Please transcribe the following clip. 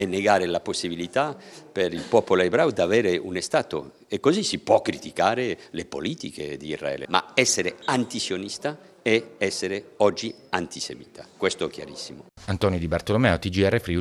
e negare la possibilità per il popolo ebreo di avere un Stato. E così si può criticare le politiche di Israele, ma essere antisionista è essere oggi antisemita, questo è chiarissimo. Antonio Di Bartolomeo, TGR Friuli.